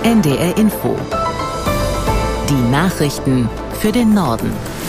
NDR Info. Die Nachrichten für den Norden.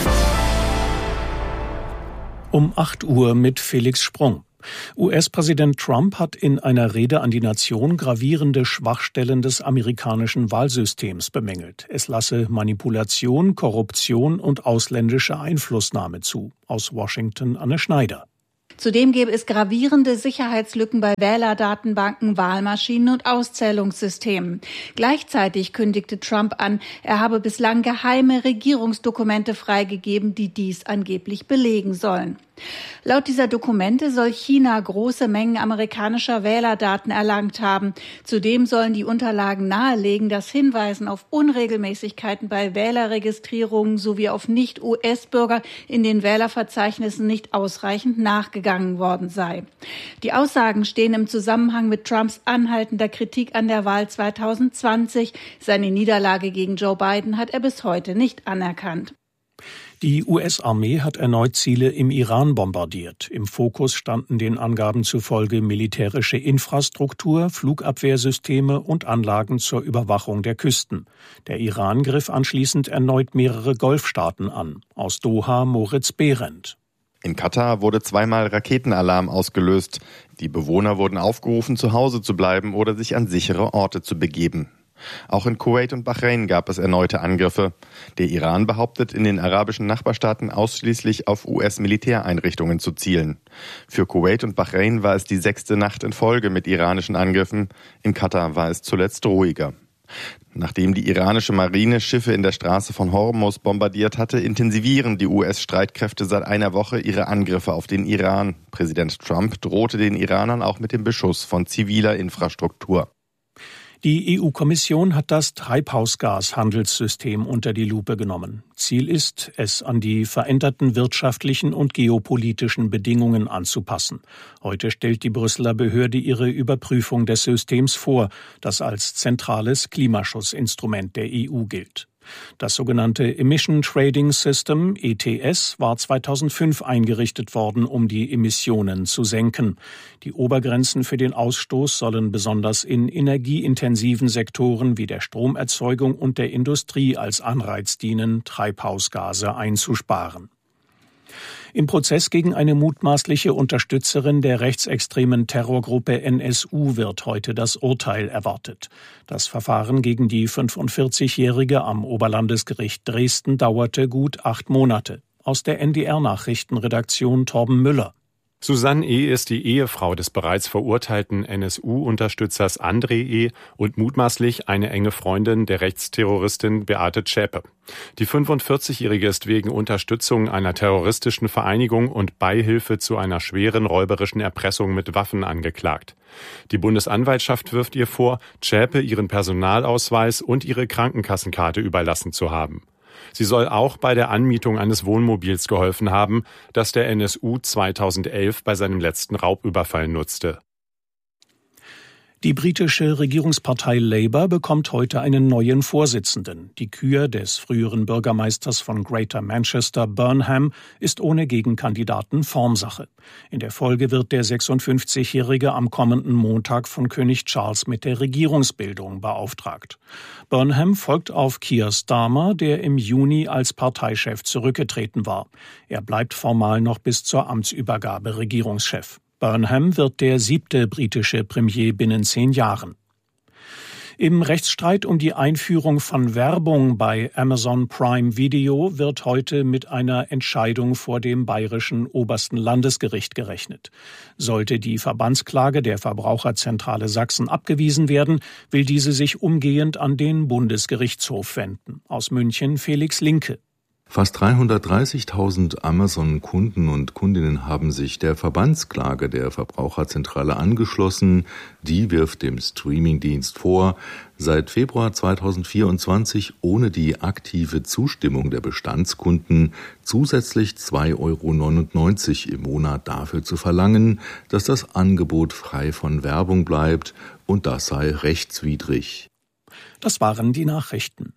Um 8 Uhr mit Felix Sprung. US-Präsident Trump hat in einer Rede an die Nation gravierende Schwachstellen des amerikanischen Wahlsystems bemängelt. Es lasse Manipulation, Korruption und ausländische Einflussnahme zu. Aus Washington Anne Schneider. Zudem gäbe es gravierende Sicherheitslücken bei Wählerdatenbanken, Wahlmaschinen und Auszählungssystemen. Gleichzeitig kündigte Trump an, er habe bislang geheime Regierungsdokumente freigegeben, die dies angeblich belegen sollen. Laut dieser Dokumente soll China große Mengen amerikanischer Wählerdaten erlangt haben. Zudem sollen die Unterlagen nahelegen, dass Hinweisen auf Unregelmäßigkeiten bei Wählerregistrierungen sowie auf Nicht-US-Bürger in den Wählerverzeichnissen nicht ausreichend nachgegangen worden sei. Die Aussagen stehen im Zusammenhang mit Trumps anhaltender Kritik an der Wahl 2020. Seine Niederlage gegen Joe Biden hat er bis heute nicht anerkannt. Die US-Armee hat erneut Ziele im Iran bombardiert. Im Fokus standen den Angaben zufolge militärische Infrastruktur, Flugabwehrsysteme und Anlagen zur Überwachung der Küsten. Der Iran griff anschließend erneut mehrere Golfstaaten an. Aus Doha Moritz Behrendt. In Katar wurde zweimal Raketenalarm ausgelöst. Die Bewohner wurden aufgerufen, zu Hause zu bleiben oder sich an sichere Orte zu begeben. Auch in Kuwait und Bahrain gab es erneute Angriffe. Der Iran behauptet, in den arabischen Nachbarstaaten ausschließlich auf US-Militäreinrichtungen zu zielen. Für Kuwait und Bahrain war es die 6. Nacht in Folge mit iranischen Angriffen. In Katar war es zuletzt ruhiger. Nachdem die iranische Marine Schiffe in der Straße von Hormuz bombardiert hatte, intensivieren die US-Streitkräfte seit einer Woche ihre Angriffe auf den Iran. Präsident Trump drohte den Iranern auch mit dem Beschuss von ziviler Infrastruktur. Die EU-Kommission hat das Treibhausgashandelssystem unter die Lupe genommen. Ziel ist, es an die veränderten wirtschaftlichen und geopolitischen Bedingungen anzupassen. Heute stellt die Brüsseler Behörde ihre Überprüfung des Systems vor, das als zentrales Klimaschutzinstrument der EU gilt. Das sogenannte Emission Trading System, ETS, war 2005 eingerichtet worden, um die Emissionen zu senken. Die Obergrenzen für den Ausstoß sollen besonders in energieintensiven Sektoren wie der Stromerzeugung und der Industrie als Anreiz dienen, Treibhausgase einzusparen. Im Prozess gegen eine mutmaßliche Unterstützerin der rechtsextremen Terrorgruppe NSU wird heute das Urteil erwartet. Das Verfahren gegen die 45-Jährige am Oberlandesgericht Dresden dauerte gut 8 Monate. Aus der NDR-Nachrichtenredaktion Torben Müller. Susanne E. ist die Ehefrau des bereits verurteilten NSU-Unterstützers André E. und mutmaßlich eine enge Freundin der Rechtsterroristin Beate Zschäpe. Die 45-Jährige ist wegen Unterstützung einer terroristischen Vereinigung und Beihilfe zu einer schweren räuberischen Erpressung mit Waffen angeklagt. Die Bundesanwaltschaft wirft ihr vor, Zschäpe ihren Personalausweis und ihre Krankenkassenkarte überlassen zu haben. Sie soll auch bei der Anmietung eines Wohnmobils geholfen haben, das der NSU 2011 bei seinem letzten Raubüberfall nutzte. Die britische Regierungspartei Labour bekommt heute einen neuen Vorsitzenden. Die Kür des früheren Bürgermeisters von Greater Manchester, Burnham, ist ohne Gegenkandidaten Formsache. In der Folge wird der 56-Jährige am kommenden Montag von König Charles mit der Regierungsbildung beauftragt. Burnham folgt auf Keir Starmer, der im Juni als Parteichef zurückgetreten war. Er bleibt formal noch bis zur Amtsübergabe Regierungschef. Burnham wird der 7. britische Premier binnen 10 Jahren. Im Rechtsstreit um die Einführung von Werbung bei Amazon Prime Video wird heute mit einer Entscheidung vor dem bayerischen obersten Landesgericht gerechnet. Sollte die Verbandsklage der Verbraucherzentrale Sachsen abgewiesen werden, will diese sich umgehend an den Bundesgerichtshof wenden. Aus München Felix Linke. Fast 330.000 Amazon-Kunden und Kundinnen haben sich der Verbandsklage der Verbraucherzentrale angeschlossen. Die wirft dem Streamingdienst vor, seit Februar 2024 ohne die aktive Zustimmung der Bestandskunden zusätzlich 2,99 € im Monat dafür zu verlangen, dass das Angebot frei von Werbung bleibt, und das sei rechtswidrig. Das waren die Nachrichten.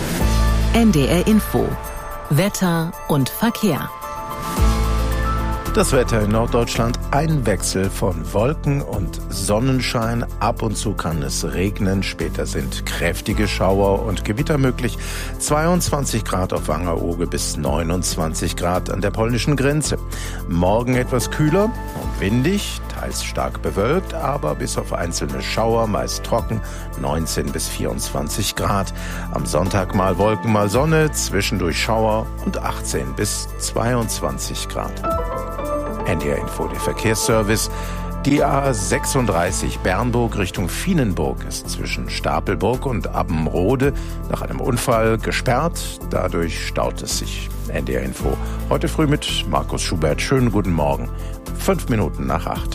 NDR Info. Wetter und Verkehr. Das Wetter in Norddeutschland, ein Wechsel von Wolken und Sonnenschein. Ab und zu kann es regnen, später sind kräftige Schauer und Gewitter möglich. 22 Grad auf Wangerooge bis 29 Grad an der polnischen Grenze. Morgen etwas kühler und windig, teils stark bewölkt, aber bis auf einzelne Schauer, meist trocken, 19 bis 24 Grad. Am Sonntag mal Wolken, mal Sonne, zwischendurch Schauer und 18 bis 22 Grad. NDR Info, der Verkehrsservice. Die A36 Bernburg Richtung Vienenburg ist zwischen Stapelburg und Abbenrode nach einem Unfall gesperrt. Dadurch staut es sich. NDR Info. Heute früh mit Markus Schubert. Schönen guten Morgen. 5 Minuten nach 8.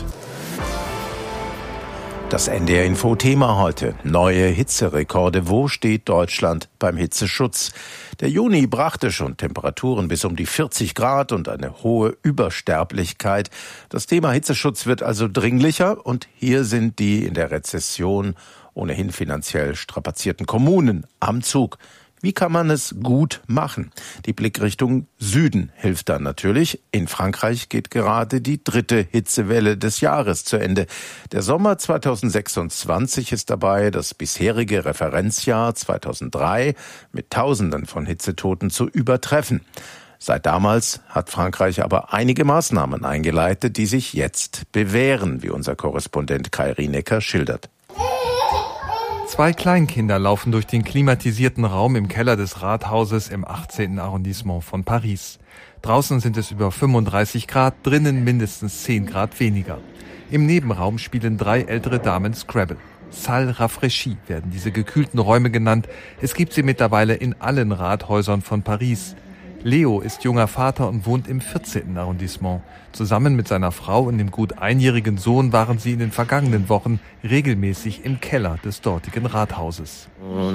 Das NDR Info Thema heute. Neue Hitzerekorde. Wo steht Deutschland beim Hitzeschutz? Der Juni brachte schon Temperaturen bis um die 40 Grad und eine hohe Übersterblichkeit. Das Thema Hitzeschutz wird also dringlicher und hier sind die in der Rezession ohnehin finanziell strapazierten Kommunen am Zug. Wie kann man es gut machen? Die Blickrichtung Süden hilft dann natürlich. In Frankreich geht gerade die 3. Hitzewelle des Jahres zu Ende. Der Sommer 2026 ist dabei, das bisherige Referenzjahr 2003 mit Tausenden von Hitzetoten zu übertreffen. Seit damals hat Frankreich aber einige Maßnahmen eingeleitet, die sich jetzt bewähren, wie unser Korrespondent Kai Rienecker schildert. 2 Kleinkinder laufen durch den klimatisierten Raum im Keller des Rathauses im 18. Arrondissement von Paris. Draußen sind es über 35 Grad, drinnen mindestens 10 Grad weniger. Im Nebenraum spielen 3 ältere Damen Scrabble. Salle rafraîchie werden diese gekühlten Räume genannt. Es gibt sie mittlerweile in allen Rathäusern von Paris. Leo ist junger Vater und wohnt im 14. Arrondissement. Zusammen mit seiner Frau und dem gut einjährigen Sohn waren sie in den vergangenen Wochen regelmäßig im Keller des dortigen Rathauses.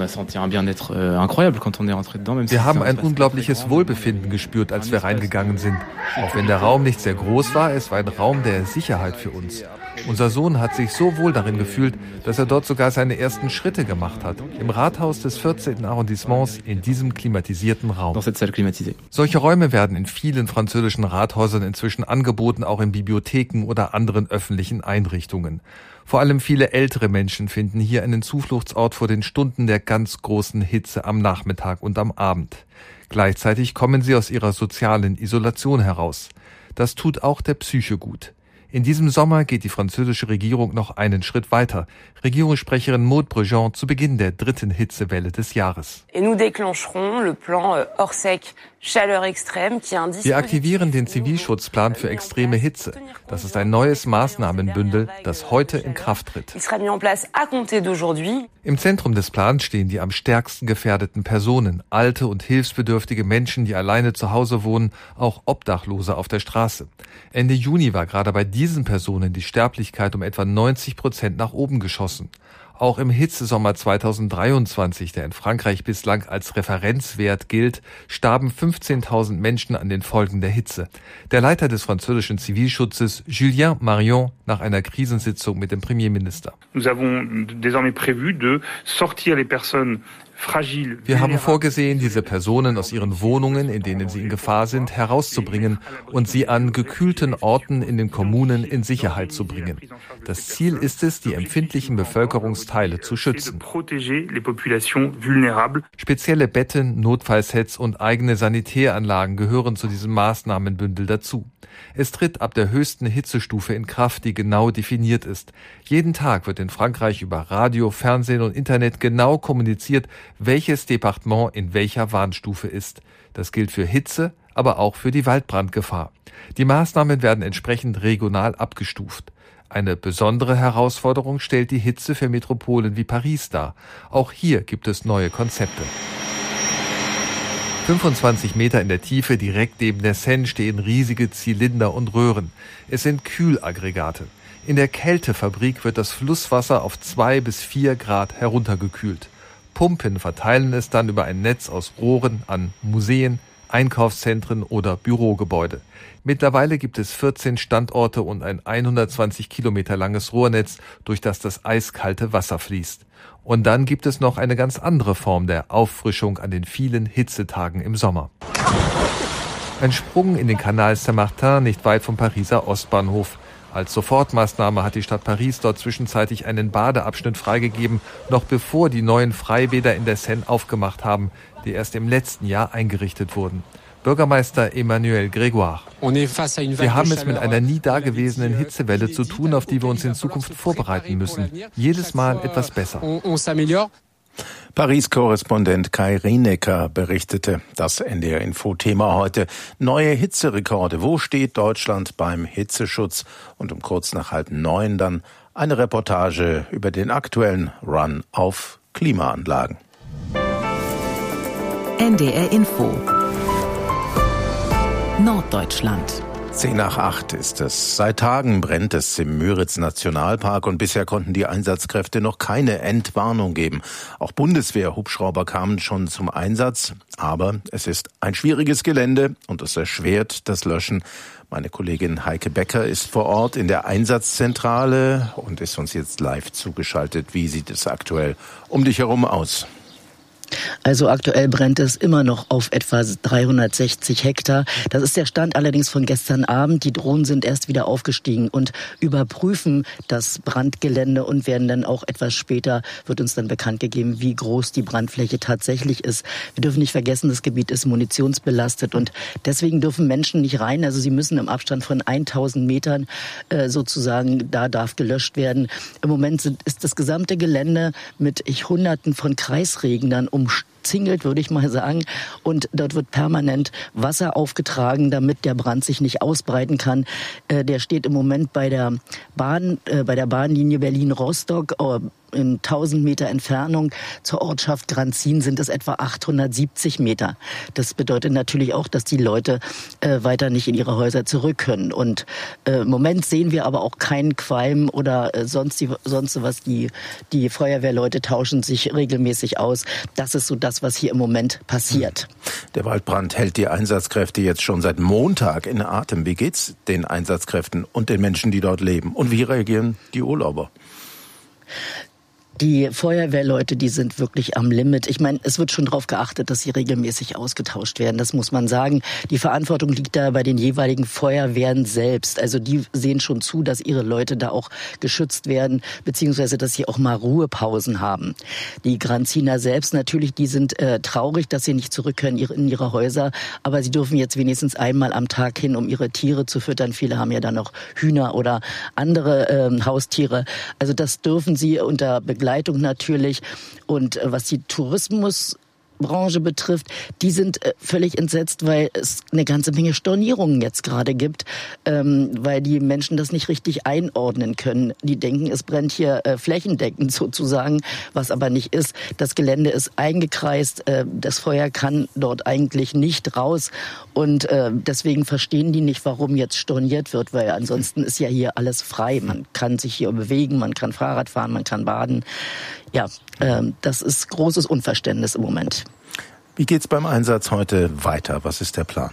Wir haben ein unglaubliches Wohlbefinden gespürt, als wir reingegangen sind. Auch wenn der Raum nicht sehr groß war, es war ein Raum der Sicherheit für uns. Unser Sohn hat sich so wohl darin gefühlt, dass er dort sogar seine ersten Schritte gemacht hat. Im Rathaus des 14. Arrondissements in diesem klimatisierten Raum. Solche Räume werden in vielen französischen Rathäusern inzwischen angeboten, auch in Bibliotheken oder anderen öffentlichen Einrichtungen. Vor allem viele ältere Menschen finden hier einen Zufluchtsort vor den Stunden der ganz großen Hitze am Nachmittag und am Abend. Gleichzeitig kommen sie aus ihrer sozialen Isolation heraus. Das tut auch der Psyche gut. In diesem Sommer geht die französische Regierung noch einen Schritt weiter. Regierungssprecherin Maud Brejean zu Beginn der 3. Hitzewelle des Jahres. Wir aktivieren den Zivilschutzplan für extreme Hitze. Das ist ein neues Maßnahmenbündel, das heute in Kraft tritt. Im Zentrum des Plans stehen die am stärksten gefährdeten Personen, alte und hilfsbedürftige Menschen, die alleine zu Hause wohnen, auch Obdachlose auf der Straße. Ende Juni war gerade bei diesen Personen die Sterblichkeit um etwa 90% nach oben geschossen. Auch im Hitzesommer 2023, der in Frankreich bislang als Referenzwert gilt, starben 15.000 Menschen an den Folgen der Hitze. Der Leiter des französischen Zivilschutzes, Julien Marion, nach einer Krisensitzung mit dem Premierminister. Wir haben vorgesehen, diese Personen aus ihren Wohnungen, in denen sie in Gefahr sind, herauszubringen und sie an gekühlten Orten in den Kommunen in Sicherheit zu bringen. Das Ziel ist es, die empfindlichen Bevölkerungsteile zu schützen. Spezielle Betten, Notfallsets und eigene Sanitäranlagen gehören zu diesem Maßnahmenbündel dazu. Es tritt ab der höchsten Hitzestufe in Kraft, die genau definiert ist. Jeden Tag wird in Frankreich über Radio, Fernsehen und Internet genau kommuniziert, welches Departement in welcher Warnstufe ist. Das gilt für Hitze, aber auch für die Waldbrandgefahr. Die Maßnahmen werden entsprechend regional abgestuft. Eine besondere Herausforderung stellt die Hitze für Metropolen wie Paris dar. Auch hier gibt es neue Konzepte. 25 Meter in der Tiefe direkt neben der Seine stehen riesige Zylinder und Röhren. Es sind Kühlaggregate. In der Kältefabrik wird das Flusswasser auf 2 bis 4 Grad heruntergekühlt. Pumpen verteilen es dann über ein Netz aus Rohren an Museen, Einkaufszentren oder Bürogebäude. Mittlerweile gibt es 14 Standorte und ein 120 Kilometer langes Rohrnetz, durch das eiskalte Wasser fließt. Und dann gibt es noch eine ganz andere Form der Auffrischung an den vielen Hitzetagen im Sommer. Ein Sprung in den Canal Saint-Martin nicht weit vom Pariser Ostbahnhof. Als Sofortmaßnahme hat die Stadt Paris dort zwischenzeitlich einen Badeabschnitt freigegeben, noch bevor die neuen Freibäder in der Seine aufgemacht haben, die erst im letzten Jahr eingerichtet wurden. Bürgermeister Emmanuel Grégoire. Wir haben es mit einer nie dagewesenen Hitzewelle zu tun, auf die wir uns in Zukunft vorbereiten müssen. Jedes Mal etwas besser. Paris-Korrespondent Kai Rienecker berichtete. Das NDR-Info-Thema heute. Neue Hitzerekorde. Wo steht Deutschland beim Hitzeschutz? Und um kurz nach 8:30 dann eine Reportage über den aktuellen Run auf Klimaanlagen. NDR Info Norddeutschland. 7:50 ist es. Seit Tagen brennt es im Müritz-Nationalpark und bisher konnten die Einsatzkräfte noch keine Entwarnung geben. Auch Bundeswehr-Hubschrauber kamen schon zum Einsatz, aber es ist ein schwieriges Gelände und es erschwert das Löschen. Meine Kollegin Heike Becker ist vor Ort in der Einsatzzentrale und ist uns jetzt live zugeschaltet. Wie sieht es aktuell um dich herum aus? Also aktuell brennt es immer noch auf etwa 360 Hektar. Das ist der Stand allerdings von gestern Abend. Die Drohnen sind erst wieder aufgestiegen und überprüfen das Brandgelände und werden dann auch etwas später, wird uns dann bekannt gegeben, wie groß die Brandfläche tatsächlich ist. Wir dürfen nicht vergessen, das Gebiet ist munitionsbelastet und deswegen dürfen Menschen nicht rein. Also sie müssen im Abstand von 1000 Metern sozusagen, da darf gelöscht werden. Im Moment ist das gesamte Gelände mit Hunderten von Kreisregnern umzingelt, würde ich mal sagen. Und dort wird permanent Wasser aufgetragen, damit der Brand sich nicht ausbreiten kann. Der steht im Moment bei der Bahnlinie Berlin-Rostock. In 1000 Meter Entfernung zur Ortschaft Granzin sind es etwa 870 Meter. Das bedeutet natürlich auch, dass die Leute weiter nicht in ihre Häuser zurück können. Und im Moment sehen wir aber auch keinen Qualm oder sonst was. Die Feuerwehrleute tauschen sich regelmäßig aus. Das ist so das, was hier im Moment passiert. Der Waldbrand hält die Einsatzkräfte jetzt schon seit Montag in Atem. Wie geht's den Einsatzkräften und den Menschen, die dort leben? Und wie reagieren die Urlauber? Die Feuerwehrleute, die sind wirklich am Limit. Ich meine, es wird schon darauf geachtet, dass sie regelmäßig ausgetauscht werden. Das muss man sagen. Die Verantwortung liegt da bei den jeweiligen Feuerwehren selbst. Also die sehen schon zu, dass ihre Leute da auch geschützt werden, beziehungsweise dass sie auch mal Ruhepausen haben. Die Granziner selbst natürlich, die sind traurig, dass sie nicht zurück können in ihre Häuser. Aber sie dürfen jetzt wenigstens einmal am Tag hin, um ihre Tiere zu füttern. Viele haben ja dann noch Hühner oder andere Haustiere. Also das dürfen sie unter Begleitung natürlich. Und was die Tourismusbranche betrifft, die sind völlig entsetzt, weil es eine ganze Menge Stornierungen jetzt gerade gibt, weil die Menschen das nicht richtig einordnen können. Die denken, es brennt hier flächendeckend sozusagen, was aber nicht ist. Das Gelände ist eingekreist, das Feuer kann dort eigentlich nicht raus und deswegen verstehen die nicht, warum jetzt storniert wird, weil ansonsten ist ja hier alles frei. Man kann sich hier bewegen, man kann Fahrrad fahren, man kann baden. Ja, das ist großes Unverständnis im Moment. Wie geht's beim Einsatz heute weiter? Was ist der Plan?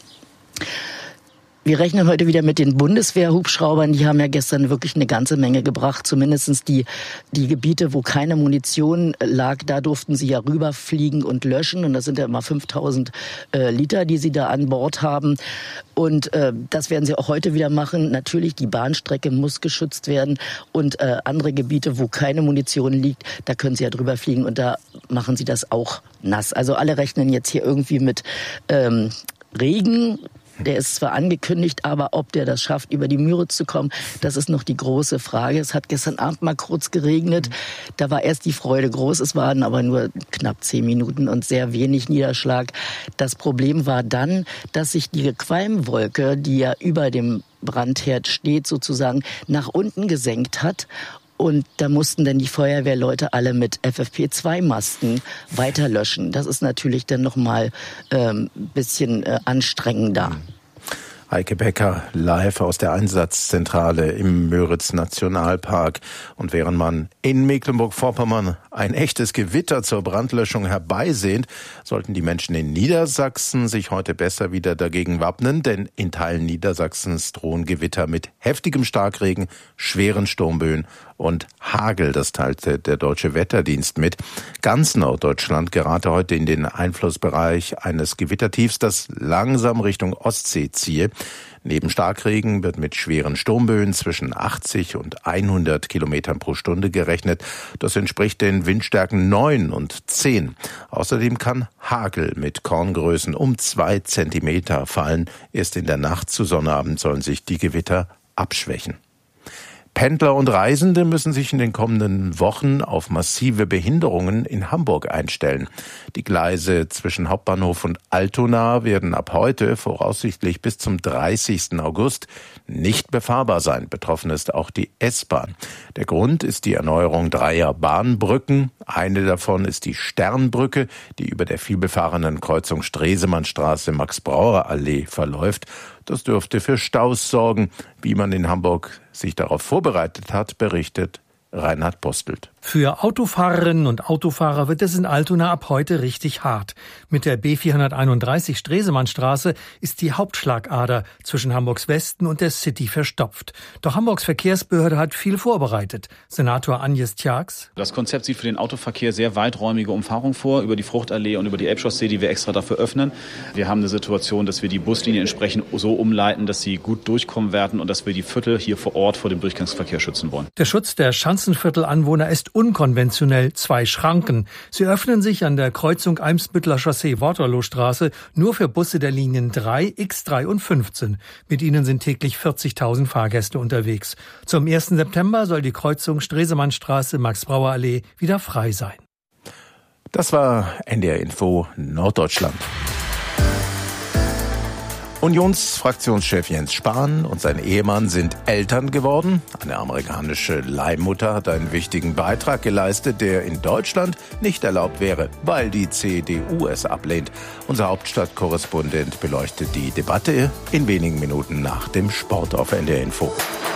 Wir rechnen heute wieder mit den Bundeswehr-Hubschraubern. Die haben ja gestern wirklich eine ganze Menge gebracht. Zumindest die Gebiete, wo keine Munition lag, da durften sie ja rüberfliegen und löschen. Und das sind ja immer 5000 Liter, die sie da an Bord haben. Und das werden sie auch heute wieder machen. Natürlich, die Bahnstrecke muss geschützt werden. Und andere Gebiete, wo keine Munition liegt, da können sie ja drüber fliegen. Und da machen sie das auch nass. Also alle rechnen jetzt hier irgendwie mit Regen. Der ist zwar angekündigt, aber ob der das schafft, über die Müritz zu kommen, das ist noch die große Frage. Es hat gestern Abend mal kurz geregnet. Da war erst die Freude groß. Es waren aber nur knapp 10 Minuten und sehr wenig Niederschlag. Das Problem war dann, dass sich die Qualmwolke, die ja über dem Brandherd steht, sozusagen nach unten gesenkt hat. Und da mussten dann die Feuerwehrleute alle mit FFP2-Masken weiterlöschen. Das ist natürlich dann nochmal ein bisschen anstrengender. Heike Becker live aus der Einsatzzentrale im Müritz-Nationalpark. Und während man in Mecklenburg-Vorpommern ein echtes Gewitter zur Brandlöschung herbeisehnt, sollten die Menschen in Niedersachsen sich heute besser wieder dagegen wappnen, denn in Teilen Niedersachsens drohen Gewitter mit heftigem Starkregen, schweren Sturmböen und Hagel. Das teilte der Deutsche Wetterdienst mit. Ganz Norddeutschland gerate heute in den Einflussbereich eines Gewittertiefs, das langsam Richtung Ostsee ziehe. Neben Starkregen wird mit schweren Sturmböen zwischen 80 und 100 Kilometern pro Stunde gerechnet. Das entspricht den Windstärken 9 und 10. Außerdem kann Hagel mit Korngrößen um 2 Zentimeter fallen. Erst in der Nacht zu Sonnabend sollen sich die Gewitter abschwächen. Pendler und Reisende müssen sich in den kommenden Wochen auf massive Behinderungen in Hamburg einstellen. Die Gleise zwischen Hauptbahnhof und Altona werden ab heute voraussichtlich bis zum 30. August nicht befahrbar sein. Betroffen ist auch die S-Bahn. Der Grund ist die Erneuerung 3 Bahnbrücken. Eine davon ist die Sternbrücke, die über der vielbefahrenen Kreuzung Stresemannstraße-Max-Brauer-Allee verläuft. Das dürfte für Staus sorgen. Wie man in Hamburg sich darauf vorbereitet hat, berichtet Reinhard Postelt. Für Autofahrerinnen und Autofahrer wird es in Altona ab heute richtig hart. Mit der B431 Stresemannstraße ist die Hauptschlagader zwischen Hamburgs Westen und der City verstopft. Doch Hamburgs Verkehrsbehörde hat viel vorbereitet. Senator Agnes Tjax: Das Konzept sieht für den Autoverkehr sehr weiträumige Umfahrung vor, über die Fruchtallee und über die Elbchaussee, die wir extra dafür öffnen. Wir haben eine Situation, dass wir die Buslinien entsprechend so umleiten, dass sie gut durchkommen werden und dass wir die Viertel hier vor Ort vor dem Durchgangsverkehr schützen wollen. Der Schutz der Schanzenviertelanwohner ist unkonventionell. 2 Schranken. Sie öffnen sich an der Kreuzung Eimsbütteler Chaussee-Waterloostraße nur für Busse der Linien 3, X3 und 15. Mit ihnen sind täglich 40.000 Fahrgäste unterwegs. Zum 1. September soll die Kreuzung Stresemannstraße, Max-Brauer-Allee wieder frei sein. Das war NDR Info Norddeutschland. Unionsfraktionschef Jens Spahn und sein Ehemann sind Eltern geworden. Eine amerikanische Leihmutter hat einen wichtigen Beitrag geleistet, der in Deutschland nicht erlaubt wäre, weil die CDU es ablehnt. Unser Hauptstadtkorrespondent beleuchtet die Debatte in wenigen Minuten nach dem Sport auf NDR Info.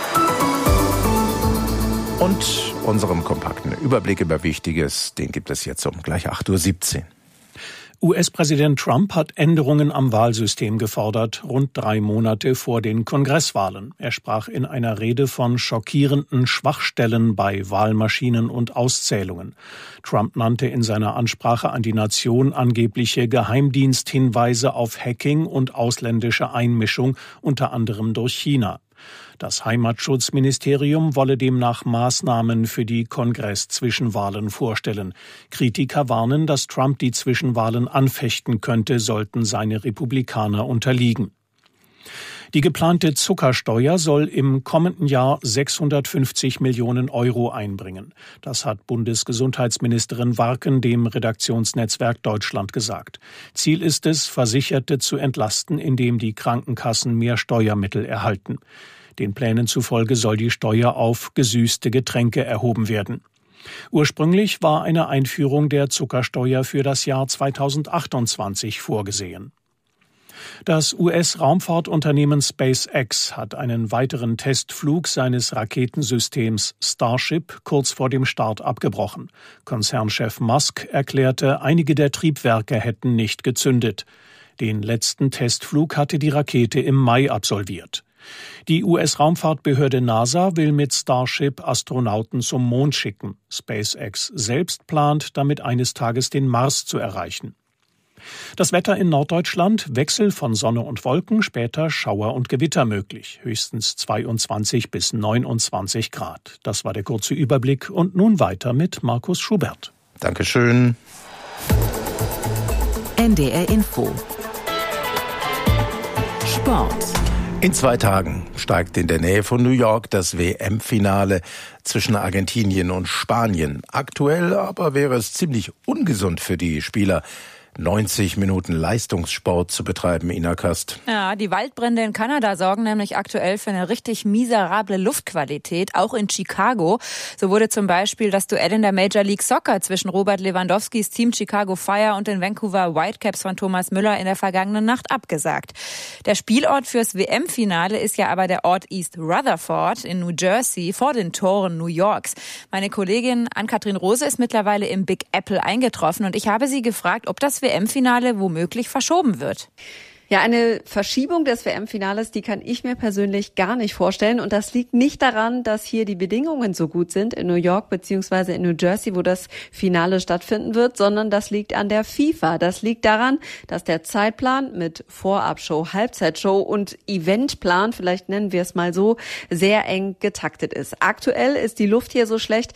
Und unserem kompakten Überblick über Wichtiges, den gibt es jetzt um gleich 8.17 Uhr. US-Präsident Trump hat Änderungen am Wahlsystem gefordert, rund 3 Monate vor den Kongresswahlen. Er sprach in einer Rede von schockierenden Schwachstellen bei Wahlmaschinen und Auszählungen. Trump nannte in seiner Ansprache an die Nation angebliche Geheimdiensthinweise auf Hacking und ausländische Einmischung, unter anderem durch China. Das Heimatschutzministerium wolle demnach Maßnahmen für die Kongress-Zwischenwahlen vorstellen. Kritiker warnen, dass Trump die Zwischenwahlen anfechten könnte, sollten seine Republikaner unterliegen. Die geplante Zuckersteuer soll im kommenden Jahr 650 Millionen Euro einbringen. Das hat Bundesgesundheitsministerin Warken dem Redaktionsnetzwerk Deutschland gesagt. Ziel ist es, Versicherte zu entlasten, indem die Krankenkassen mehr Steuermittel erhalten. Den Plänen zufolge soll die Steuer auf gesüßte Getränke erhoben werden. Ursprünglich war eine Einführung der Zuckersteuer für das Jahr 2028 vorgesehen. Das US-Raumfahrtunternehmen SpaceX hat einen weiteren Testflug seines Raketensystems Starship kurz vor dem Start abgebrochen. Konzernchef Musk erklärte, einige der Triebwerke hätten nicht gezündet. Den letzten Testflug hatte die Rakete im Mai absolviert. Die US-Raumfahrtbehörde NASA will mit Starship Astronauten zum Mond schicken. SpaceX selbst plant, damit eines Tages den Mars zu erreichen. Das Wetter in Norddeutschland: Wechsel von Sonne und Wolken, später Schauer und Gewitter möglich. Höchstens 22 bis 29 Grad. Das war der kurze Überblick und nun weiter mit Markus Schubert. Dankeschön. NDR Info. Sport. In 2 Tagen steigt in der Nähe von New York das WM-Finale zwischen Argentinien und Spanien. Aktuell aber wäre es ziemlich ungesund für die Spieler, 90 Minuten Leistungssport zu betreiben, Ina Kast. Ja, die Waldbrände in Kanada sorgen nämlich aktuell für eine richtig miserable Luftqualität, auch in Chicago. So wurde zum Beispiel das Duell in der Major League Soccer zwischen Robert Lewandowskis Team Chicago Fire und den Vancouver Whitecaps von Thomas Müller in der vergangenen Nacht abgesagt. Der Spielort fürs WM-Finale ist ja aber der Ort East Rutherford in New Jersey vor den Toren New Yorks. Meine Kollegin Ann-Kathrin Rose ist mittlerweile im Big Apple eingetroffen und ich habe sie gefragt, ob das WM-Finale womöglich verschoben wird. Ja, eine Verschiebung des WM-Finales, die kann ich mir persönlich gar nicht vorstellen. Und das liegt nicht daran, dass hier die Bedingungen so gut sind in New York bzw. in New Jersey, wo das Finale stattfinden wird, sondern das liegt an der FIFA. Das liegt daran, dass der Zeitplan mit Vorabshow, Halbzeitshow und Eventplan, vielleicht nennen wir es mal so, sehr eng getaktet ist. Aktuell ist die Luft hier so schlecht,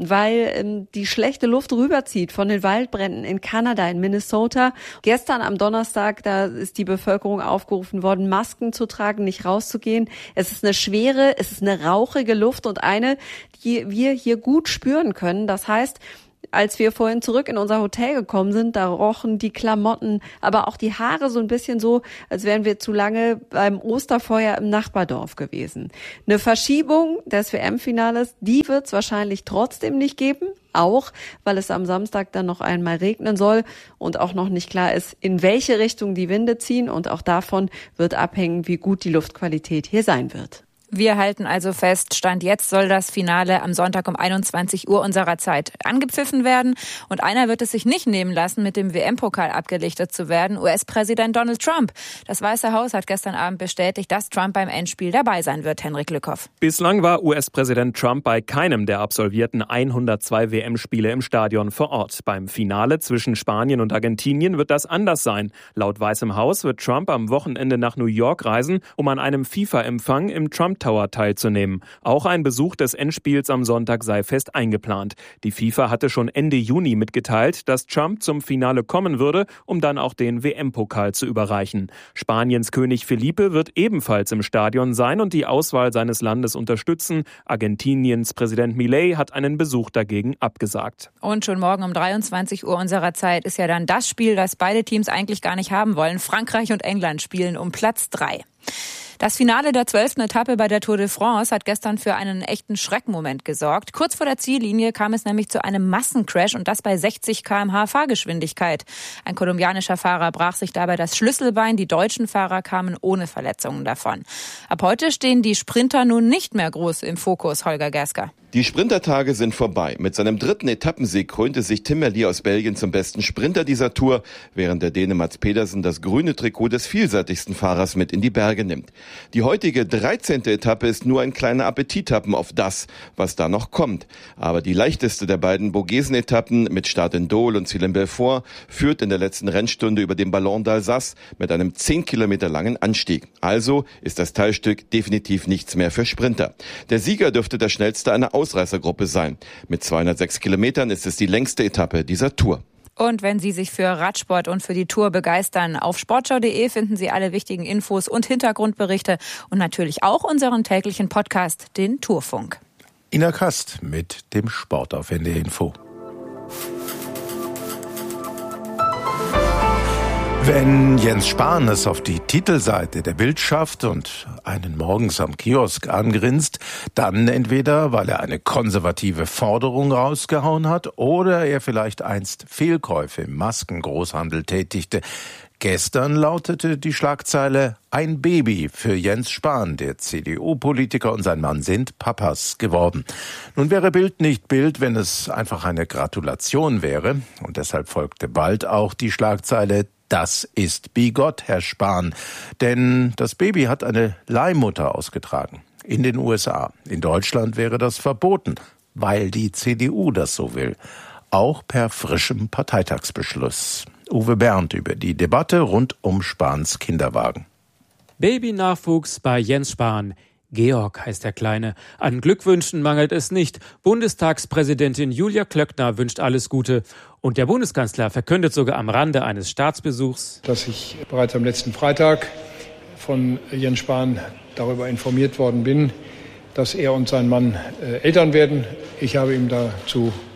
weil die schlechte Luft rüberzieht von den Waldbränden in Kanada, in Minnesota. Gestern am Donnerstag, da ist die Bevölkerung aufgerufen worden, Masken zu tragen, nicht rauszugehen. Es ist eine schwere, es ist eine rauchige Luft und eine, die wir hier gut spüren können. Das heißt, als wir vorhin zurück in unser Hotel gekommen sind, da rochen die Klamotten, aber auch die Haare so ein bisschen so, als wären wir zu lange beim Osterfeuer im Nachbardorf gewesen. Eine Verschiebung des WM-Finales, die wird es wahrscheinlich trotzdem nicht geben. Auch, weil es am Samstag dann noch einmal regnen soll und auch noch nicht klar ist, in welche Richtung die Winde ziehen. Und auch davon wird abhängen, wie gut die Luftqualität hier sein wird. Wir halten also fest, Stand jetzt soll das Finale am Sonntag um 21 Uhr unserer Zeit angepfiffen werden. Und einer wird es sich nicht nehmen lassen, mit dem WM-Pokal abgelichtet zu werden, US-Präsident Donald Trump. Das Weiße Haus hat gestern Abend bestätigt, dass Trump beim Endspiel dabei sein wird, Henrik Lückhoff. Bislang war US-Präsident Trump bei keinem der absolvierten 102 WM-Spiele im Stadion vor Ort. Beim Finale zwischen Spanien und Argentinien wird das anders sein. Laut Weißem Haus wird Trump am Wochenende nach New York reisen, um an einem FIFA-Empfang im Trump Tower teilzunehmen. Auch ein Besuch des Endspiels am Sonntag sei fest eingeplant. Die FIFA hatte schon Ende Juni mitgeteilt, dass Trump zum Finale kommen würde, um dann auch den WM-Pokal zu überreichen. Spaniens König Felipe wird ebenfalls im Stadion sein und die Auswahl seines Landes unterstützen. Argentiniens Präsident Milei hat einen Besuch dagegen abgesagt. Und schon morgen um 23 Uhr unserer Zeit ist ja dann das Spiel, das beide Teams eigentlich gar nicht haben wollen. Frankreich und England spielen um Platz 3. Das Finale der 12. Etappe bei der Tour de France hat gestern für einen echten Schreckmoment gesorgt. Kurz vor der Ziellinie kam es nämlich zu einem Massencrash und das bei 60 km/h Fahrgeschwindigkeit. Ein kolumbianischer Fahrer brach sich dabei das Schlüsselbein. Die deutschen Fahrer kamen ohne Verletzungen davon. Ab heute stehen die Sprinter nun nicht mehr groß im Fokus, Holger Gersker. Die Sprintertage sind vorbei. Mit seinem 3. Etappensieg krönte sich Tim Merlier aus Belgien zum besten Sprinter dieser Tour, während der Däne Mads Pedersen das grüne Trikot des vielseitigsten Fahrers mit in die Berge nimmt. Die heutige 13. Etappe ist nur ein kleiner Appetithappen auf das, was da noch kommt. Aber die leichteste der beiden Vogesen-Etappen mit Start in Dole und Ziel in Belfort führt in der letzten Rennstunde über den Ballon d'Alsace mit einem 10 Kilometer langen Anstieg. Also ist das Teilstück definitiv nichts mehr für Sprinter. Der Sieger dürfte der schnellste einer Ausreißergruppe sein. Mit 206 Kilometern ist es die längste Etappe dieser Tour. Und wenn Sie sich für Radsport und für die Tour begeistern, auf sportschau.de finden Sie alle wichtigen Infos und Hintergrundberichte und natürlich auch unseren täglichen Podcast, den Tourfunk. Ina Kast mit dem Sport auf NDR Info. Wenn Jens Spahn es auf die Titelseite der Bild schafft und einen morgens am Kiosk angrinst, dann entweder, weil er eine konservative Forderung rausgehauen hat oder er vielleicht einst Fehlkäufe im Maskengroßhandel tätigte. Gestern lautete die Schlagzeile: Ein Baby für Jens Spahn. Der CDU-Politiker und sein Mann sind Papas geworden. Nun wäre Bild nicht Bild, wenn es einfach eine Gratulation wäre. Und deshalb folgte bald auch die Schlagzeile: Das ist bigott, Herr Spahn. Denn das Baby hat eine Leihmutter ausgetragen. In den USA. In Deutschland wäre das verboten, weil die CDU das so will. Auch per frischem Parteitagsbeschluss. Uwe Berndt über die Debatte rund um Spahns Kinderwagen. Babynachwuchs bei Jens Spahn. Georg heißt der Kleine. An Glückwünschen mangelt es nicht. Bundestagspräsidentin Julia Klöckner wünscht alles Gute. Und der Bundeskanzler verkündet sogar am Rande eines Staatsbesuchs, dass ich bereits am letzten Freitag von Jens Spahn darüber informiert worden bin, dass er und sein Mann Eltern werden. Ich habe ihm dazu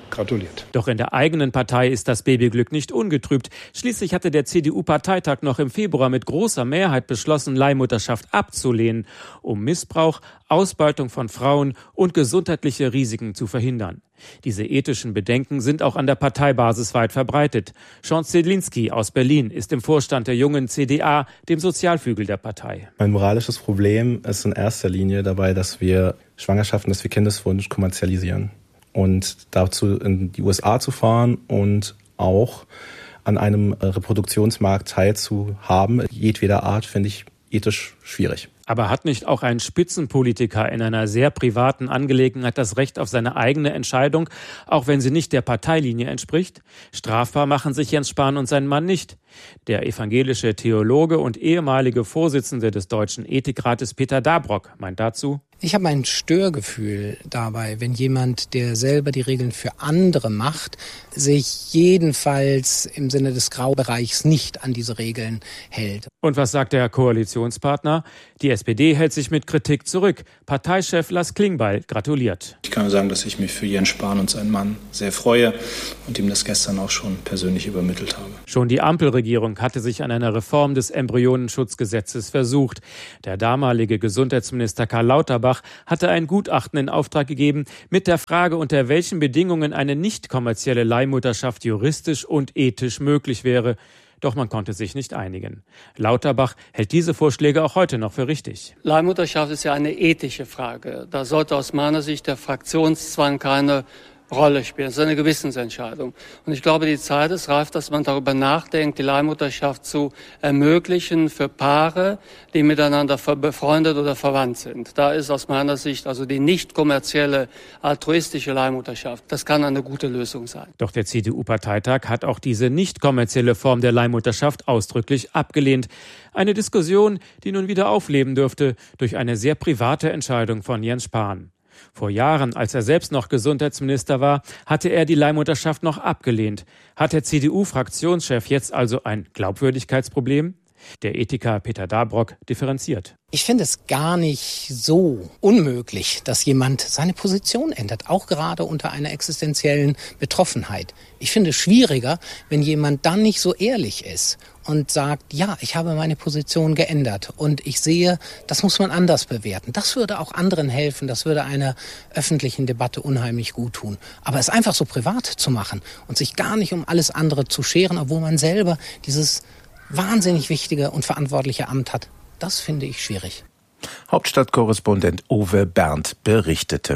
gratuliert. Doch in der eigenen Partei ist das Babyglück nicht ungetrübt. Schließlich hatte der CDU-Parteitag noch im Februar mit großer Mehrheit beschlossen, Leihmutterschaft abzulehnen, um Missbrauch, Ausbeutung von Frauen und gesundheitliche Risiken zu verhindern. Diese ethischen Bedenken sind auch an der Parteibasis weit verbreitet. Sean Zedlinski aus Berlin ist im Vorstand der jungen CDA, dem Sozialflügel der Partei. Ein moralisches Problem ist in erster Linie dabei, dass wir Schwangerschaften, dass wir Kindeswunsch kommerzialisieren. Und dazu in die USA zu fahren und auch an einem Reproduktionsmarkt teilzuhaben, jedweder Art, finde ich ethisch schwierig. Aber hat nicht auch ein Spitzenpolitiker in einer sehr privaten Angelegenheit das Recht auf seine eigene Entscheidung, auch wenn sie nicht der Parteilinie entspricht? Strafbar machen sich Jens Spahn und sein Mann nicht. Der evangelische Theologe und ehemalige Vorsitzende des Deutschen Ethikrates Peter Dabrock meint dazu: Ich habe ein Störgefühl dabei, wenn jemand, der selber die Regeln für andere macht, sich jedenfalls im Sinne des Graubereichs nicht an diese Regeln hält. Und was sagt der Koalitionspartner? Die SPD hält sich mit Kritik zurück. Parteichef Lars Klingbeil gratuliert. Ich kann nur sagen, dass ich mich für Jens Spahn und seinen Mann sehr freue und ihm das gestern auch schon persönlich übermittelt habe. Schon die Ampelregierung hatte sich an einer Reform des Embryonenschutzgesetzes versucht. Der damalige Gesundheitsminister Karl Lauterbach hatte ein Gutachten in Auftrag gegeben mit der Frage, unter welchen Bedingungen eine nicht kommerzielle Leihmutterschaft juristisch und ethisch möglich wäre. Doch man konnte sich nicht einigen. Lauterbach hält diese Vorschläge auch heute noch für richtig. Leihmutterschaft ist ja eine ethische Frage. Da sollte aus meiner Sicht der Fraktionszwang keine Rolle spielen. Das ist eine Gewissensentscheidung. Und ich glaube, die Zeit ist reif, dass man darüber nachdenkt, die Leihmutterschaft zu ermöglichen für Paare, die miteinander befreundet oder verwandt sind. Da ist aus meiner Sicht also die nicht kommerzielle, altruistische Leihmutterschaft. Das kann eine gute Lösung sein. Doch der CDU-Parteitag hat auch diese nicht kommerzielle Form der Leihmutterschaft ausdrücklich abgelehnt. Eine Diskussion, die nun wieder aufleben dürfte durch eine sehr private Entscheidung von Jens Spahn. Vor Jahren, als er selbst noch Gesundheitsminister war, hatte er die Leihmutterschaft noch abgelehnt. Hat der CDU-Fraktionschef jetzt also ein Glaubwürdigkeitsproblem? Der Ethiker Peter Dabrock differenziert. Ich finde es gar nicht so unmöglich, dass jemand seine Position ändert, auch gerade unter einer existenziellen Betroffenheit. Ich finde es schwieriger, wenn jemand dann nicht so ehrlich ist und sagt, ja, ich habe meine Position geändert und ich sehe, das muss man anders bewerten. Das würde auch anderen helfen, das würde einer öffentlichen Debatte unheimlich gut tun. Aber es einfach so privat zu machen und sich gar nicht um alles andere zu scheren, obwohl man selber dieses wahnsinnig wichtige und verantwortliche Amt hat, das finde ich schwierig. Hauptstadtkorrespondent Uwe Berndt berichtete.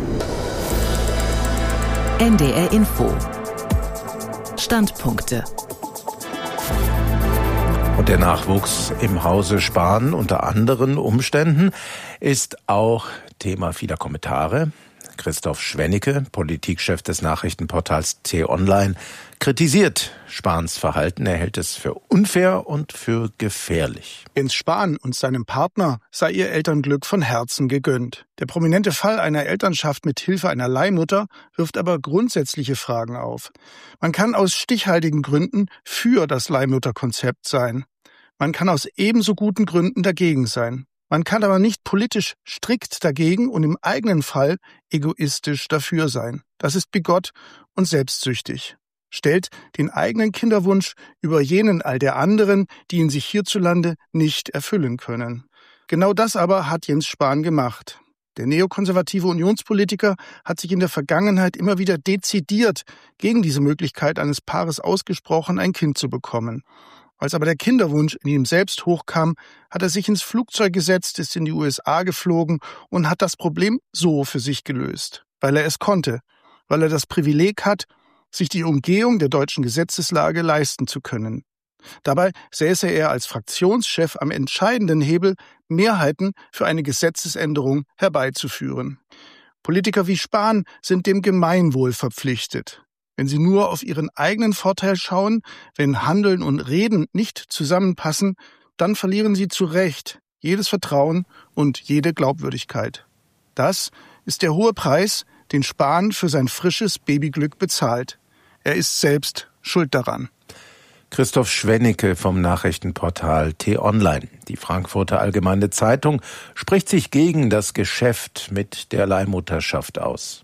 NDR Info. Standpunkte. Und der Nachwuchs im Hause Spahn unter anderen Umständen ist auch Thema vieler Kommentare. Christoph Schwennecke, Politikchef des Nachrichtenportals T-Online, kritisiert Spahns Verhalten. Er hält es für unfair und für gefährlich. Jens Spahn und seinem Partner sei ihr Elternglück von Herzen gegönnt. Der prominente Fall einer Elternschaft mit Hilfe einer Leihmutter wirft aber grundsätzliche Fragen auf. Man kann aus stichhaltigen Gründen für das Leihmutterkonzept sein. Man kann aus ebenso guten Gründen dagegen sein. Man kann aber nicht politisch strikt dagegen und im eigenen Fall egoistisch dafür sein. Das ist bigott und selbstsüchtig. Stellt den eigenen Kinderwunsch über jenen all der anderen, die ihn sich hierzulande nicht erfüllen können. Genau das aber hat Jens Spahn gemacht. Der neokonservative Unionspolitiker hat sich in der Vergangenheit immer wieder dezidiert gegen diese Möglichkeit eines Paares ausgesprochen, ein Kind zu bekommen. Als aber der Kinderwunsch in ihm selbst hochkam, hat er sich ins Flugzeug gesetzt, ist in die USA geflogen und hat das Problem so für sich gelöst. Weil er es konnte, weil er das Privileg hat, sich die Umgehung der deutschen Gesetzeslage leisten zu können. Dabei säße er als Fraktionschef am entscheidenden Hebel, Mehrheiten für eine Gesetzesänderung herbeizuführen. Politiker wie Spahn sind dem Gemeinwohl verpflichtet. Wenn sie nur auf ihren eigenen Vorteil schauen, wenn Handeln und Reden nicht zusammenpassen, dann verlieren sie zu Recht jedes Vertrauen und jede Glaubwürdigkeit. Das ist der hohe Preis, den Spahn für sein frisches Babyglück bezahlt. Er ist selbst schuld daran. Christoph Schwennecke vom Nachrichtenportal T-Online. Die Frankfurter Allgemeine Zeitung spricht sich gegen das Geschäft mit der Leihmutterschaft aus.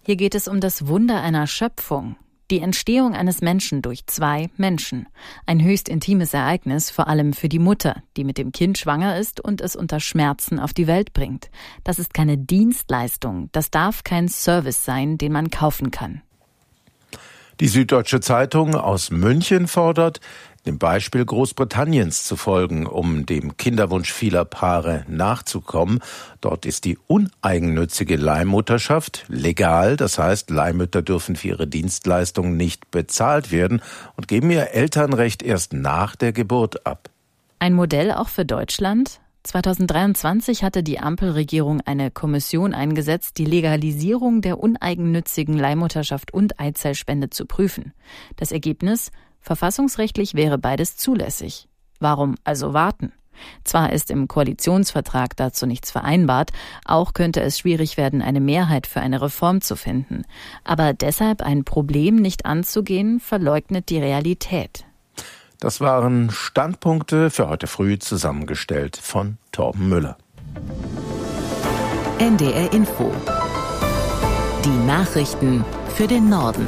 Hier geht es um das Wunder einer Schöpfung. Die Entstehung eines Menschen durch zwei Menschen. Ein höchst intimes Ereignis, vor allem für die Mutter, die mit dem Kind schwanger ist und es unter Schmerzen auf die Welt bringt. Das ist keine Dienstleistung, das darf kein Service sein, den man kaufen kann. Die Süddeutsche Zeitung aus München fordert, dem Beispiel Großbritanniens zu folgen, um dem Kinderwunsch vieler Paare nachzukommen. Dort ist die uneigennützige Leihmutterschaft legal. Das heißt, Leihmütter dürfen für ihre Dienstleistungen nicht bezahlt werden und geben ihr Elternrecht erst nach der Geburt ab. Ein Modell auch für Deutschland? 2023 hatte die Ampelregierung eine Kommission eingesetzt, die Legalisierung der uneigennützigen Leihmutterschaft und Eizellspende zu prüfen. Das Ergebnis: verfassungsrechtlich wäre beides zulässig. Warum also warten? Zwar ist im Koalitionsvertrag dazu nichts vereinbart, auch könnte es schwierig werden, eine Mehrheit für eine Reform zu finden. Aber deshalb ein Problem nicht anzugehen, verleugnet die Realität. Das waren Standpunkte für heute früh, zusammengestellt von Torben Müller. NDR Info. Die Nachrichten für den Norden.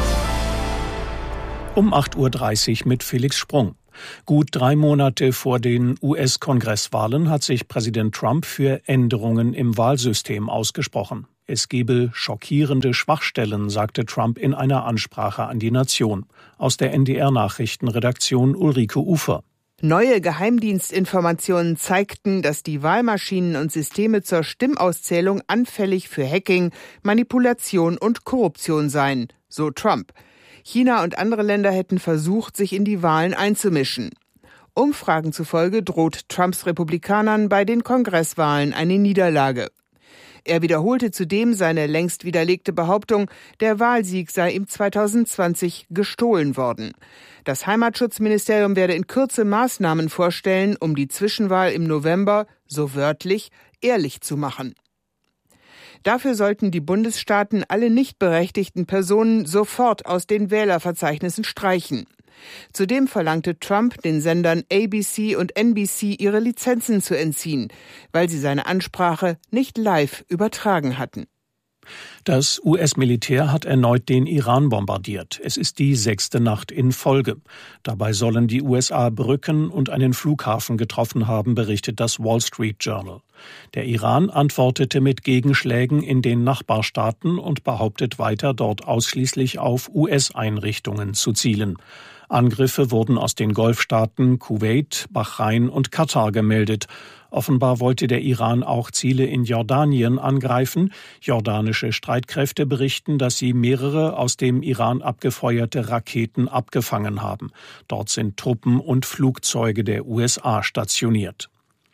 Um 8.30 Uhr mit Felix Sprung. Gut 3 Monate vor den US-Kongresswahlen hat sich Präsident Trump für Änderungen im Wahlsystem ausgesprochen. Es gebe schockierende Schwachstellen, sagte Trump in einer Ansprache an die Nation. Aus der NDR-Nachrichtenredaktion Ulrike Ufer. Neue Geheimdienstinformationen zeigten, dass die Wahlmaschinen und Systeme zur Stimmauszählung anfällig für Hacking, Manipulation und Korruption seien, so Trump. China und andere Länder hätten versucht, sich in die Wahlen einzumischen. Umfragen zufolge droht Trumps Republikanern bei den Kongresswahlen eine Niederlage. Er wiederholte zudem seine längst widerlegte Behauptung, der Wahlsieg sei ihm 2020 gestohlen worden. Das Heimatschutzministerium werde in Kürze Maßnahmen vorstellen, um die Zwischenwahl im November, so wörtlich, ehrlich zu machen. Dafür sollten die Bundesstaaten alle nicht berechtigten Personen sofort aus den Wählerverzeichnissen streichen. Zudem verlangte Trump, den Sendern ABC und NBC ihre Lizenzen zu entziehen, weil sie seine Ansprache nicht live übertragen hatten. Das US-Militär hat erneut den Iran bombardiert. Es ist die 6. Nacht in Folge. Dabei sollen die USA Brücken und einen Flughafen getroffen haben, berichtet das Wall Street Journal. Der Iran antwortete mit Gegenschlägen in den Nachbarstaaten und behauptet weiter, dort ausschließlich auf US-Einrichtungen zu zielen. Angriffe wurden aus den Golfstaaten Kuwait, Bahrain und Katar gemeldet. Offenbar wollte der Iran auch Ziele in Jordanien angreifen. Jordanische Streitkräfte berichten, dass sie mehrere aus dem Iran abgefeuerte Raketen abgefangen haben. Dort sind Truppen und Flugzeuge der USA stationiert.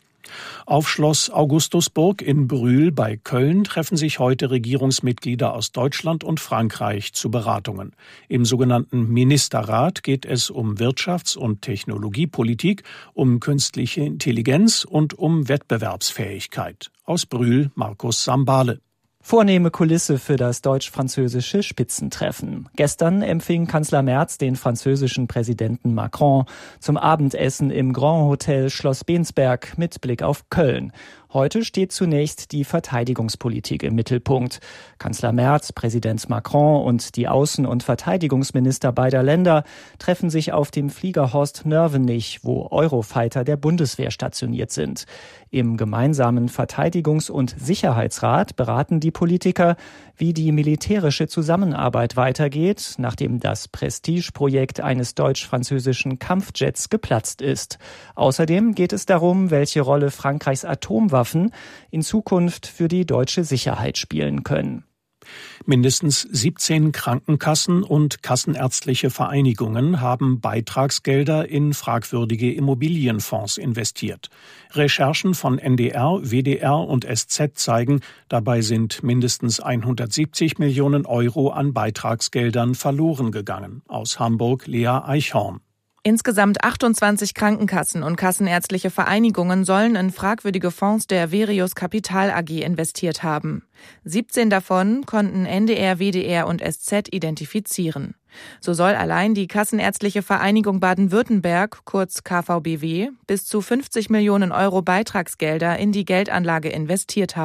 Auf Schloss Augustusburg in Brühl bei Köln treffen sich heute Regierungsmitglieder aus Deutschland und Frankreich zu Beratungen. Im sogenannten Ministerrat geht es um Wirtschafts- und Technologiepolitik, um künstliche Intelligenz und um Wettbewerbsfähigkeit. Aus Brühl Markus Sambale. Vornehme Kulisse für das deutsch-französische Spitzentreffen. Gestern empfing Kanzler Merz den französischen Präsidenten Macron zum Abendessen im Grand Hotel Schloss Bensberg mit Blick auf Köln. Heute steht zunächst die Verteidigungspolitik im Mittelpunkt. Kanzler Merz, Präsident Macron und die Außen- und Verteidigungsminister beider Länder treffen sich auf dem Flieger Horst Nörvenich, wo Eurofighter der Bundeswehr stationiert sind. Im gemeinsamen Verteidigungs- und Sicherheitsrat beraten die Politiker, wie die militärische Zusammenarbeit weitergeht, nachdem das Prestigeprojekt eines deutsch-französischen Kampfjets geplatzt ist. Außerdem geht es darum, welche Rolle Frankreichs Atomwaffen in Zukunft für die deutsche Sicherheit spielen können. Mindestens 17 Krankenkassen und kassenärztliche Vereinigungen haben Beitragsgelder in fragwürdige Immobilienfonds investiert. Recherchen von NDR, WDR und SZ zeigen, dabei sind mindestens 170 Millionen Euro an Beitragsgeldern verloren gegangen. Aus Hamburg Lea Eichhorn. Insgesamt 28 Krankenkassen und kassenärztliche Vereinigungen sollen in fragwürdige Fonds der Verius Kapital AG investiert haben. 17 davon konnten NDR, WDR und SZ identifizieren. So soll allein die Kassenärztliche Vereinigung Baden-Württemberg, kurz KVBW, bis zu 50 Millionen Euro Beitragsgelder in die Geldanlage investiert haben.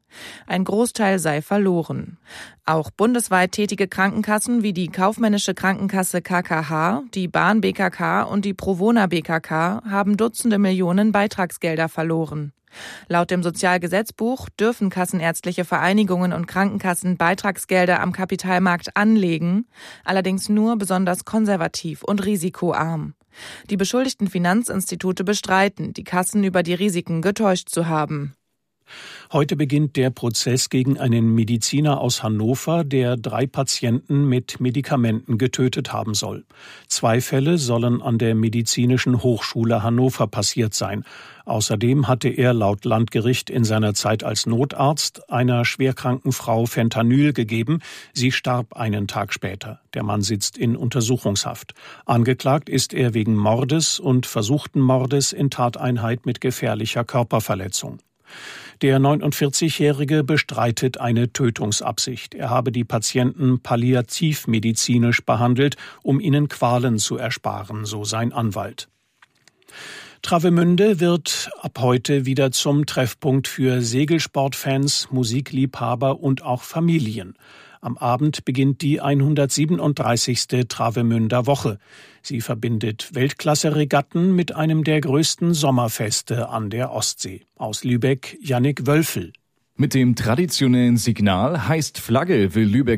Ein Großteil sei verloren. Auch bundesweit tätige Krankenkassen wie die Kaufmännische Krankenkasse KKH, die Bahn BKK und die Provona BKK haben Dutzende Millionen Beitragsgelder verloren. Laut dem Sozialgesetzbuch dürfen kassenärztliche Vereinigungen und Krankenkassen Beitragsgelder am Kapitalmarkt anlegen, allerdings nur besonders konservativ und risikoarm. Die beschuldigten Finanzinstitute bestreiten, die Kassen über die Risiken getäuscht zu haben. Heute beginnt der Prozess gegen einen Mediziner aus Hannover, der 3 Patienten mit Medikamenten getötet haben soll. 2 Fälle sollen an der Medizinischen Hochschule Hannover passiert sein. Außerdem hatte er laut Landgericht in seiner Zeit als Notarzt einer schwerkranken Frau Fentanyl gegeben. Sie starb einen Tag später. Der Mann sitzt in Untersuchungshaft. Angeklagt ist er wegen Mordes und versuchten Mordes in Tateinheit mit gefährlicher Körperverletzung. Der 49-Jährige bestreitet eine Tötungsabsicht. Er habe die Patienten palliativmedizinisch behandelt, um ihnen Qualen zu ersparen, so sein Anwalt. Travemünde wird ab heute wieder zum Treffpunkt für Segelsportfans, Musikliebhaber und auch Familien. Am Abend beginnt die 137. Travemünder Woche. Sie verbindet Weltklasse-Regatten mit einem der größten Sommerfeste an der Ostsee. Aus Lübeck, Jannik Wölfel. Mit dem traditionellen Signal heißt Flagge will Lübeck